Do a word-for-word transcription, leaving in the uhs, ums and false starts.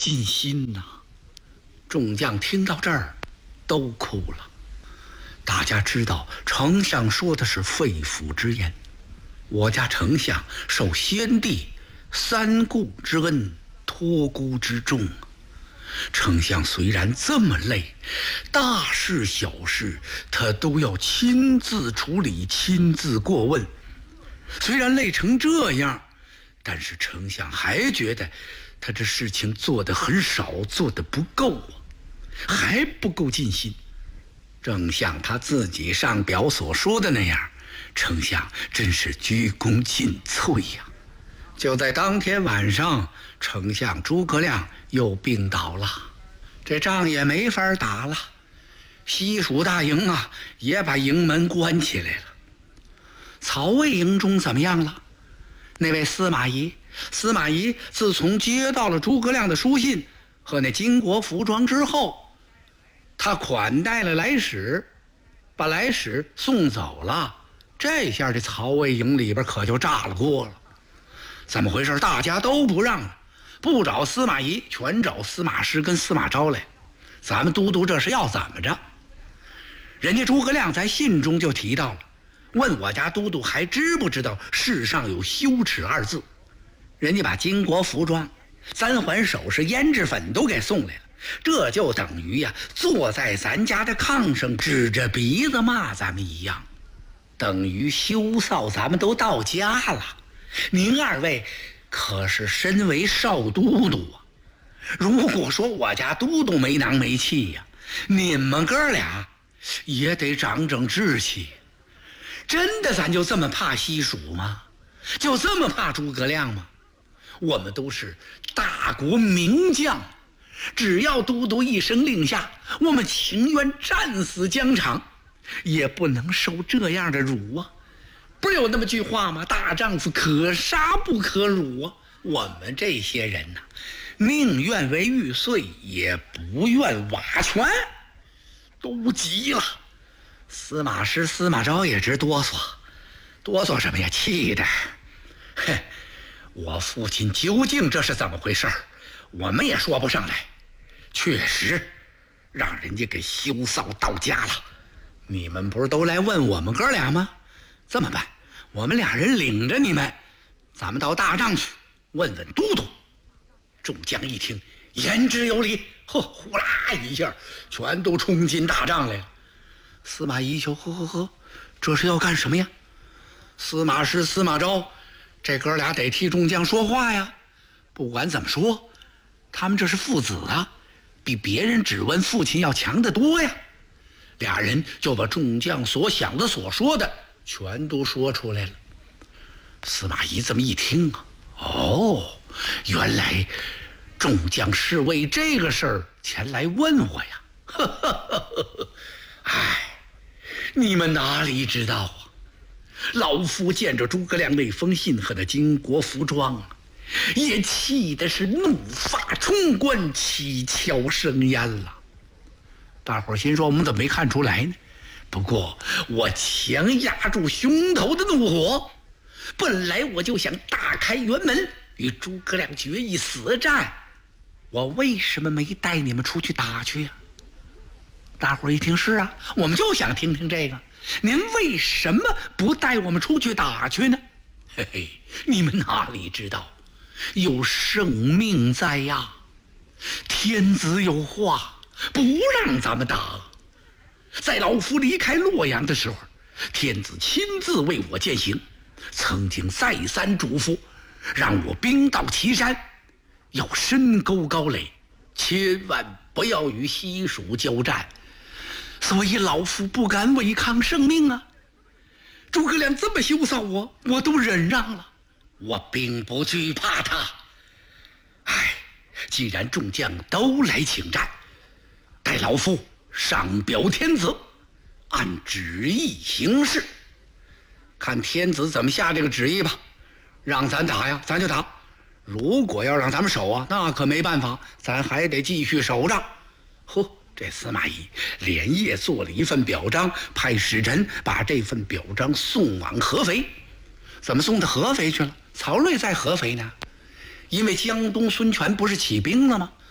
尽心呐、啊！众将听到这儿，都哭了。大家知道，丞相说的是肺腑之言。我家丞相受先帝三顾之恩，托孤之重。丞相虽然这么累，大事小事他都要亲自处理，亲自过问。虽然累成这样，但是丞相还觉得他这事情做得很少，做得不够啊，还不够尽心。正像他自己上表所说的那样，丞相真是鞠躬尽瘁呀。就在当天晚上，丞相诸葛亮又病倒了，这仗也没法打了。西蜀大营啊，也把营门关起来了。曹魏营中怎么样了？那位司马懿，司马懿自从接到了诸葛亮的书信和那金国服装之后，他款待了来使，把来使送走了。这下这曹魏营里边可就炸了锅了。怎么回事？大家都不让了，不找司马懿，全找司马师跟司马昭来。咱们都督这是要怎么着？人家诸葛亮在信中就提到了，问我家都督还知不知道世上有羞耻二字。人家把金国服装、三环首饰、胭脂粉都给送来了，这就等于呀、啊，坐在咱家的炕上指着鼻子骂咱们一样，等于羞臊咱们都到家了。您二位可是身为少都督啊，如果说我家都督没囊没气呀、啊，你们哥俩也得长整志气。真的咱就这么怕西蜀吗？就这么怕诸葛亮吗？我们都是大国名将，只要都督一声令下，我们情愿战死疆场，也不能受这样的辱啊！不是有那么句话吗？大丈夫可杀不可辱啊！我们这些人呐、啊，宁愿为玉碎，也不愿瓦全，都急了。司马师、司马昭也直哆嗦，哆嗦什么呀？气的，哼！我父亲究竟这是怎么回事？我们也说不上来。确实，让人家给羞臊到家了。你们不是都来问我们哥俩吗？这么办，我们俩人领着你们，咱们到大帐去问问都督。众将一听，言之有理，呵，呼啦一下，全都冲进大帐来了。司马懿就呵呵呵，这是要干什么呀？司马师、司马昭，这哥俩得替众将说话呀。不管怎么说，他们这是父子啊，比别人只问父亲要强得多呀。俩人就把众将所想的、所说的全都说出来了。司马懿这么一听啊，哦，原来众将是为这个事儿前来问我呀。呵呵呵呵，哎，你们哪里知道啊？老夫见着诸葛亮那封信和那金国服装啊，也气的是怒发冲冠，七窍生烟了。大伙儿心说，我们怎么没看出来呢？不过我强压住胸头的怒火，本来我就想大开辕门与诸葛亮决一死战，我为什么没带你们出去打去呀、啊？大伙儿一听，是啊，我们就想听听这个，您为什么不带我们出去打去呢？嘿嘿，你们哪里知道，有生命在呀！天子有话，不让咱们打。在老夫离开洛阳的时候，天子亲自为我践行，曾经再三嘱咐，让我兵到岐山，要深沟高垒，千万不要与西蜀交战。所以老夫不敢违抗圣命啊！诸葛亮这么羞臊我，我都忍让了，我并不惧怕他。哎，既然众将都来请战，待老夫上表天子，按旨意行事，看天子怎么下这个旨意吧。让咱打呀，咱就打；如果要让咱们守啊，那可没办法，咱还得继续守着。呵，这司马懿连夜做了一份表彰，派使臣把这份表彰送往合肥。怎么送到合肥去了？曹睿在合肥呢，因为江东孙权不是起兵了吗？